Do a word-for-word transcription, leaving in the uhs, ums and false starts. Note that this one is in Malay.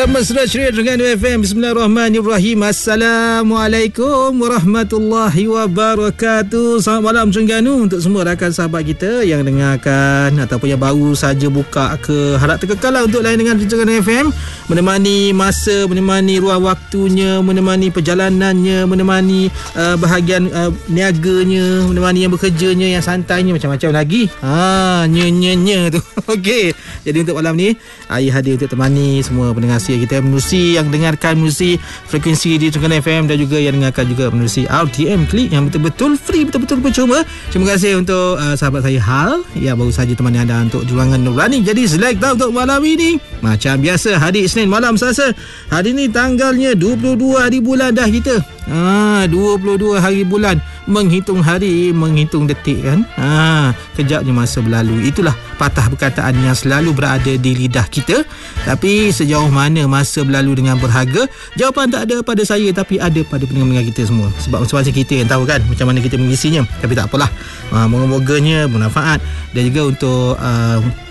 Mesra Ceria dengan F M. Bismillahirrahmanirrahim. Assalamualaikum warahmatullahi wabarakatuh. Selamat malam Terengganu untuk semua rakan sahabat kita yang dengarkan ataupun yang baru saja buka ke. Harap terkekal lah untuk layan dengan Terengganu F M, menemani masa, menemani ruang waktunya, menemani perjalanannya, menemani uh, bahagian uh, niaganya, menemani yang bekerjanya, yang santainya, macam-macam lagi. Ha, nye-nye-nye tu. Okey. Jadi untuk malam ni, Ai hadir untuk temani semua pendengar setia kita menerusi yang dengarkan menerusi frekuensi di Terengganu F M dan juga yang dengarkan juga menerusi R T M Klik yang betul-betul free, betul-betul percuma. Terima kasih untuk uh, sahabat saya Hal yang baru saja temani anda untuk Jurangan Nurani. Jadi selekta untuk malam ini macam biasa hari Isnin malam Selasa. Hari ni tanggalnya dua puluh dua hari bulan dah kita. Ah, dua puluh dua hari bulan, menghitung hari, menghitung detik kan. Ah, kejapnya masa berlalu. Itulah patah perkataan yang selalu berada di lidah kita. Tapi sejauh mana masa berlalu dengan berharga, jawapan tak ada pada saya tapi ada pada pendengar-pendengar kita semua. Sebab masing-masing kita yang tahu kan macam mana kita mengisinya. Tapi tak apalah. Ah, moga-moganya bermanfaat dan juga untuk uh,